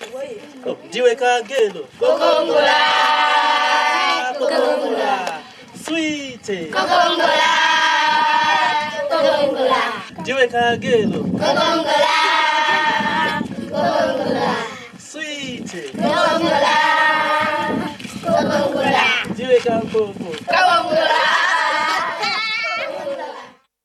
Jiwe kagelo. Kokongola. Kokongola. Sweet. Kokongola. Kokongola. Jiwe kagelo. Kokongola. Kokongola. Sweet. Kokongola. Kokongola. Jiwe kampopo.